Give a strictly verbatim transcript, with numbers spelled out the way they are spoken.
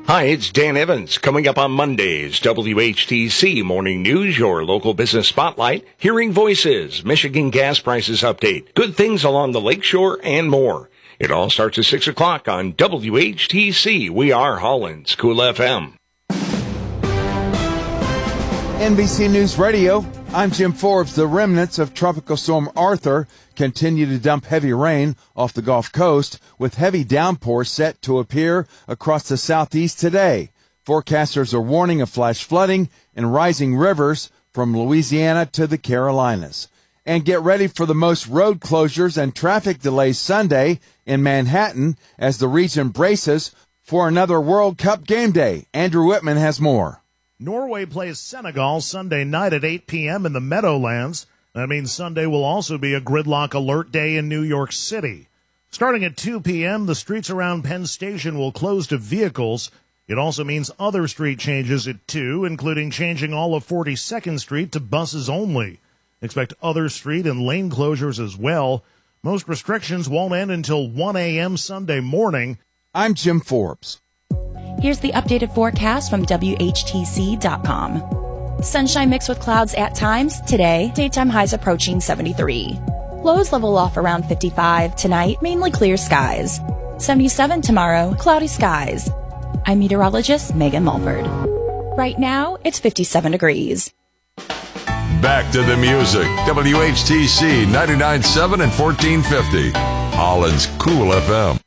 Hi, it's Dan Evans. Coming up on Mondays, W H T C Morning News, your local business spotlight, Hearing Voices, Michigan gas prices update, good things along the lakeshore, and more. It all starts at six o'clock on W H T C. We are Holland's Cool F M. N B C News Radio, I'm Jim Forbes. The remnants of Tropical Storm Arthur continue to dump heavy rain off the Gulf Coast, with heavy downpours set to appear across the southeast today. Forecasters are warning of flash flooding and rising rivers from Louisiana to the Carolinas. And get ready for the most road closures and traffic delays Sunday in Manhattan as the region braces for another World Cup game day. Andrew Whitman has more. Norway plays Senegal Sunday night at eight p.m. in the Meadowlands. That means Sunday will also be a gridlock alert day in New York City. Starting at two p.m., the streets around Penn Station will close to vehicles. It also means other street changes at two, including changing all of forty-second Street to buses only. Expect other street and lane closures as well. Most restrictions won't end until one a.m. Sunday morning. I'm Jim Forbes. Here's the updated forecast from W H T C dot com. Sunshine mixed with clouds at times. Today, daytime highs approaching seventy-three. Lows level off around fifty-five. Tonight, mainly clear skies. seventy-seven tomorrow, cloudy skies. I'm meteorologist Megan Mulford. Right now, it's fifty-seven degrees. Back to the music. W H T C ninety-nine point seven and fourteen fifty. Holland's Cool F M.